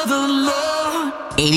of the Lord.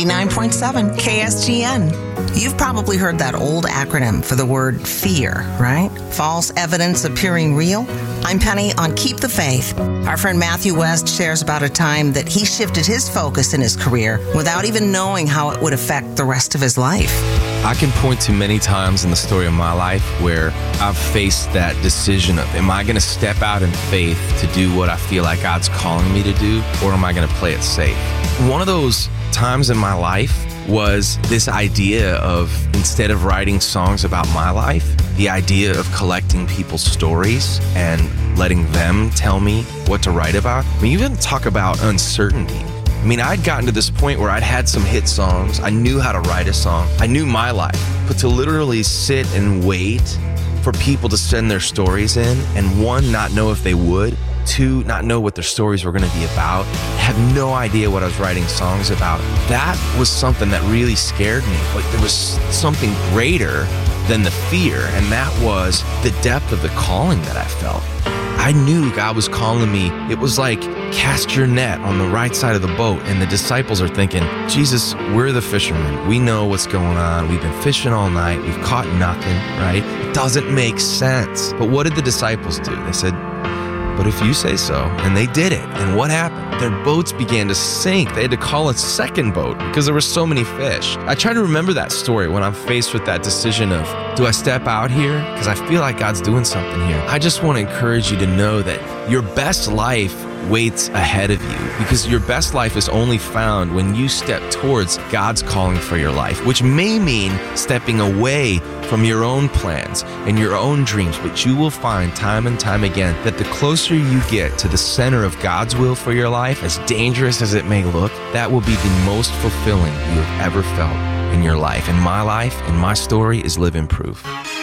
89.7 KSGN. You've probably heard that old acronym for the word fear, right? False evidence appearing real. I'm Penny on Keep the Faith. Our friend Matthew West shares about a time that he shifted his focus in his career without even knowing how it would affect the rest of his life. I can point to many times in the story of my life where I've faced that decision of, am I going to step out in faith to do what I feel like God's calling me to do, or am I going to play it safe? One of those times in my life was this idea of, instead of writing songs about my life, the idea of collecting people's stories and letting them tell me what to write about. I mean, you didn't talk about uncertainty. I mean, I'd gotten to this point where I'd had some hit songs. I knew how to write a song. I knew my life. But to literally sit and wait for people to send their stories in, and one, not know if they would, two, not know what their stories were going to be about, have no idea what I was writing songs about. That was something that really scared me. But there was something greater than the fear, and that was the depth of the calling that I felt. I knew God was calling me. It was like, cast your net on the right side of the boat. And the disciples are thinking, Jesus, we're the fishermen. We know what's going on. We've been fishing all night. We've caught nothing, right? It doesn't make sense. But what did the disciples do? They said, but if you say so. And they did it. And what happened? Their boats began to sink. They had to call a second boat because there were so many fish. I try to remember that story when I'm faced with that decision of, do I step out here? Because I feel like God's doing something here. I just want to encourage you to know that your best life waits ahead of you, because your best life is only found when you step towards God's calling for your life, which may mean stepping away from your own plans and your own dreams. But you will find time and time again that the closer you get to the center of God's will for your life, as dangerous as it may look, that will be the most fulfilling you have ever felt in your life. And my life and my story is living proof.